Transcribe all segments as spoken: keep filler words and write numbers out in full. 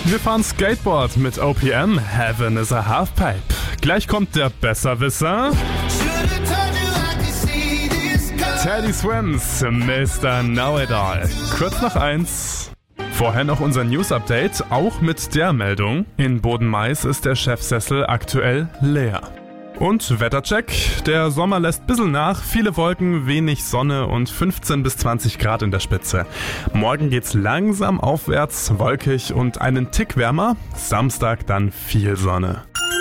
Wir fahren Skateboard mit O P M, Heaven is a Halfpipe. Gleich kommt der Besserwisser. Teddy Swims, Mister Know-It-All. Kurz nach eins. Vorher noch unser News-Update, auch mit der Meldung: In Bodenmais ist der Chefsessel aktuell leer. Und Wettercheck, der Sommer lässt bissl nach, viele Wolken, wenig Sonne und fünfzehn bis zwanzig Grad in der Spitze. Morgen geht's langsam aufwärts, wolkig und einen Tick wärmer, Samstag dann viel Sonne.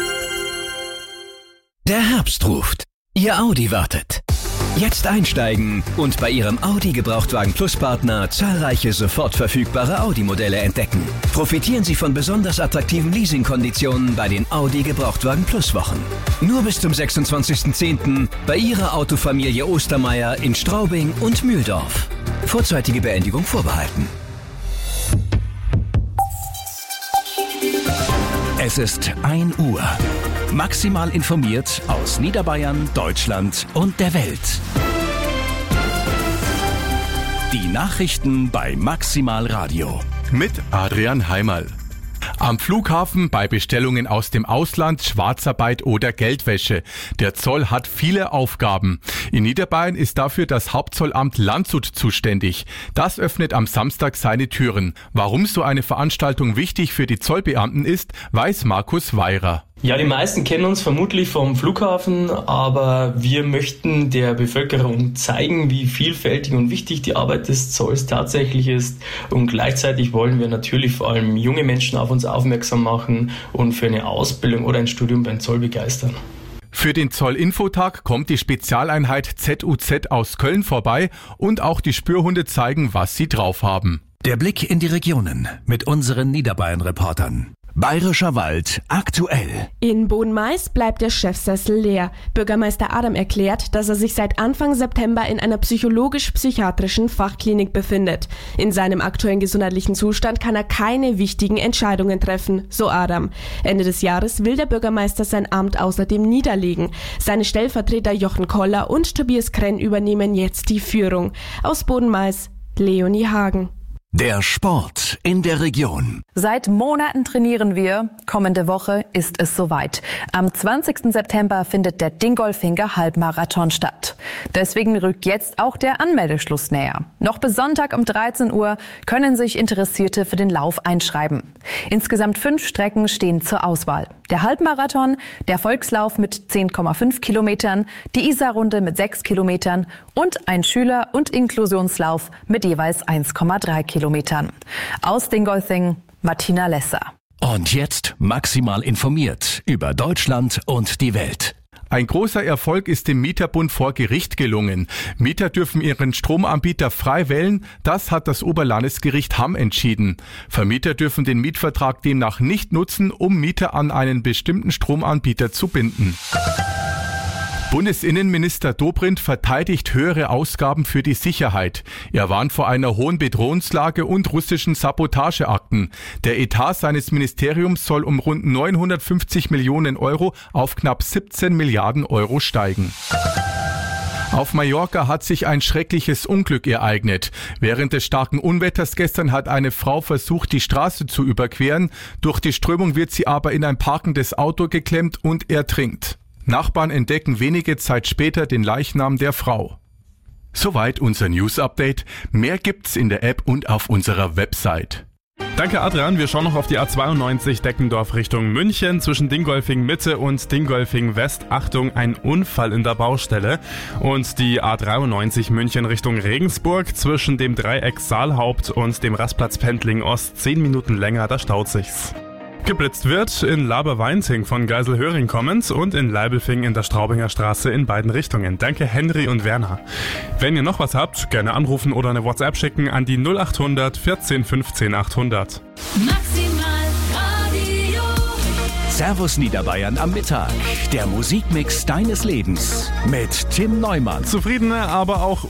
Der Herbst ruft, Ihr Audi wartet. Jetzt einsteigen und bei Ihrem Audi Gebrauchtwagen Plus Partner zahlreiche sofort verfügbare Audi-Modelle entdecken. Profitieren Sie von besonders attraktiven Leasingkonditionen bei den Audi Gebrauchtwagen Plus Wochen. Nur bis zum sechsundzwanzigsten zehnten bei Ihrer Autofamilie Ostermeier in Straubing und Mühldorf. Vorzeitige Beendigung vorbehalten. Es ist ein Uhr. Maximal informiert aus Niederbayern, Deutschland und der Welt. Die Nachrichten bei Maximal Radio. Mit Adrian Heimerl. Am Flughafen bei Bestellungen aus dem Ausland, Schwarzarbeit oder Geldwäsche. Der Zoll hat viele Aufgaben. In Niederbayern ist dafür das Hauptzollamt Landshut zuständig. Das öffnet am Samstag seine Türen. Warum so eine Veranstaltung wichtig für die Zollbeamten ist, weiß Markus Weirer. Ja, die meisten kennen uns vermutlich vom Flughafen, aber wir möchten der Bevölkerung zeigen, wie vielfältig und wichtig die Arbeit des Zolls tatsächlich ist. Und gleichzeitig wollen wir natürlich vor allem junge Menschen auf uns aufmerksam machen und für eine Ausbildung oder ein Studium beim Zoll begeistern. Für den Zoll-Infotag kommt die Spezialeinheit Z U Z aus Köln vorbei und auch die Spürhunde zeigen, was sie drauf haben. Der Blick in die Regionen mit unseren Niederbayern-Reportern. Bayerischer Wald aktuell. In Bodenmais bleibt der Chefsessel leer. Bürgermeister Adam erklärt, dass er sich seit Anfang September in einer psychologisch-psychiatrischen Fachklinik befindet. In seinem aktuellen gesundheitlichen Zustand kann er keine wichtigen Entscheidungen treffen, so Adam. Ende des Jahres will der Bürgermeister sein Amt außerdem niederlegen. Seine Stellvertreter Jochen Koller und Tobias Krenn übernehmen jetzt die Führung. Aus Bodenmais, Leonie Hagen. Der Sport in der Region. Seit Monaten trainieren wir. Kommende Woche ist es soweit. Am zwanzigsten September findet der Dingolfinger Halbmarathon statt. Deswegen rückt jetzt auch der Anmeldeschluss näher. Noch bis Sonntag um dreizehn Uhr können sich Interessierte für den Lauf einschreiben. Insgesamt fünf Strecken stehen zur Auswahl. Der Halbmarathon, der Volkslauf mit zehn Komma fünf Kilometern, die Isarrunde mit sechs Kilometern und ein Schüler- und Inklusionslauf mit jeweils eins Komma drei Kilometern. Aus Dingolfing, Martina Lesser. Und jetzt maximal informiert über Deutschland und die Welt. Ein großer Erfolg ist dem Mieterbund vor Gericht gelungen. Mieter dürfen ihren Stromanbieter frei wählen. Das hat das Oberlandesgericht Hamm entschieden. Vermieter dürfen den Mietvertrag demnach nicht nutzen, um Mieter an einen bestimmten Stromanbieter zu binden. Bundesinnenminister Dobrindt verteidigt höhere Ausgaben für die Sicherheit. Er warnt vor einer hohen Bedrohungslage und russischen Sabotageakten. Der Etat seines Ministeriums soll um rund neunhundertfünfzig Millionen Euro auf knapp siebzehn Milliarden Euro steigen. Auf Mallorca hat sich ein schreckliches Unglück ereignet. Während des starken Unwetters gestern hat eine Frau versucht, die Straße zu überqueren. Durch die Strömung wird sie aber in ein parkendes Auto geklemmt und ertrinkt. Nachbarn entdecken wenige Zeit später den Leichnam der Frau. Soweit unser News-Update. Mehr gibt's in der App und auf unserer Website. Danke Adrian, wir schauen noch auf die A zweiundneunzig Deckendorf Richtung München zwischen Dingolfing Mitte und Dingolfing West. Achtung, ein Unfall in der Baustelle. Und die A dreiundneunzig München Richtung Regensburg zwischen dem Dreieck Saalhaupt und dem Rastplatz Pendling Ost. Zehn Minuten länger, da staut sich's. Geblitzt wird in Laberweinting von Geiselhöring kommend und in Leibelfing in der Straubinger Straße in beiden Richtungen. Danke Henry und Werner. Wenn ihr noch was habt, gerne anrufen oder eine WhatsApp schicken an die null achthundert vierzehn fünfzehn achthundert. Maximal Radio. Servus Niederbayern am Mittag. Der Musikmix deines Lebens mit Tim Neumann. Zufriedene, aber auch